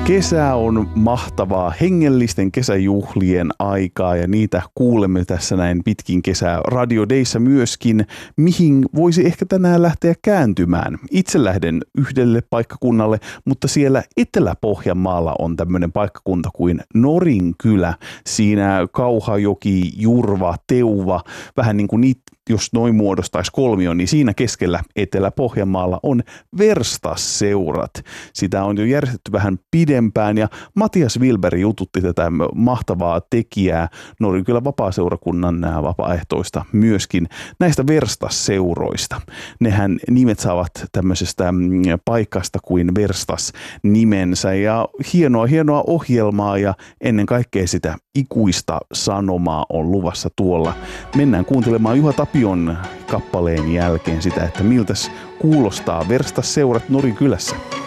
Kesä on mahtavaa hengellisten kesäjuhlien aikaa ja niitä kuulemme tässä näin pitkin kesää Radio Dayssä myöskin, mihin voisi ehkä tänään lähteä kääntymään. Itse lähden yhdelle paikkakunnalle, mutta siellä Etelä-Pohjanmaalla on tämmöinen paikkakunta kuin Norinkylä. Siinä Kauhajoki, Jurva, Teuva, vähän niin kuin niitä, jos noin muodostaisi kolmion, niin siinä keskellä Etelä-Pohjanmaalla on Verstasseurat. Sitä on jo järjestetty vähän pidempään ja Matias Wilberg jututti tätä mahtavaa tekijää Norinkylän vapaaseurakunnan vapaaehtoista myöskin näistä Verstasseuroista. Nehän nimet saavat tämmöisestä paikasta kuin Verstas nimensä ja hienoa ohjelmaa ja ennen kaikkea sitä ikuista sanomaa on luvassa tuolla. Mennään kuuntelemaan Juha Tapion kappaleen jälkeen sitä, että miltäs kuulostaa Verstasseurat Norinkylässä.